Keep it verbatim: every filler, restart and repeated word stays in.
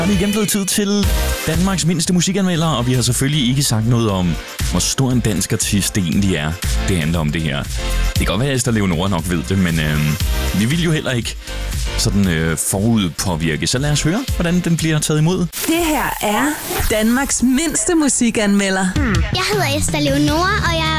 er det igen blevet tid til Danmarks mindste musikanmelder, og vi har selvfølgelig ikke sagt noget om, hvor stor en dansk artist det egentlig er, det handler om det her. Det kan godt være, at Esther Leonora nok ved det, men øh, vi vil jo heller ikke sådan øh, forudpåvirke. Så lad os høre, hvordan den bliver taget imod. Det her er Danmarks mindste musikanmelder. Jeg hedder Esther Leonora, og jeg